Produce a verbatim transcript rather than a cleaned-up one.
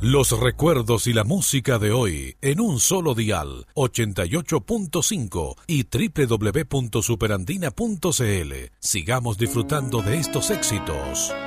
Los recuerdos y la música de hoy en un solo dial, ochenta y ocho punto cinco y doble u doble u doble u punto superandina punto c l. Sigamos disfrutando de estos éxitos.